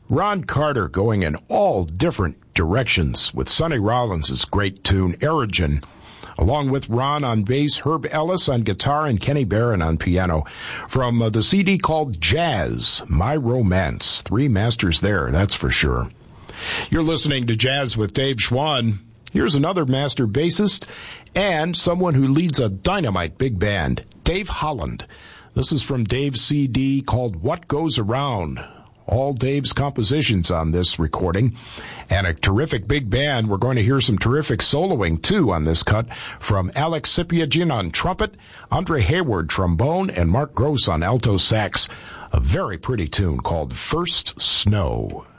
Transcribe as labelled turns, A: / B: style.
A: Ron Carter going in all different directions with Sonny Rollins' great tune, Erigen, along with Ron on bass, Herb Ellis on guitar, and Kenny Barron on piano. From the CD called Jazz, My Romance. 3 masters there, that's for sure. You're listening to Jazz with Dave Schwann. Here's another master bassist and someone who leads a dynamite big band, Dave Holland. This is from Dave's CD called What Goes Around. All Dave's compositions on this recording, and a terrific big band. We're going to hear some terrific soloing, too, on this cut from Alex Sipiagin on trumpet, Andre Hayward trombone, and Mark Gross on alto sax. A very pretty tune called First Snow.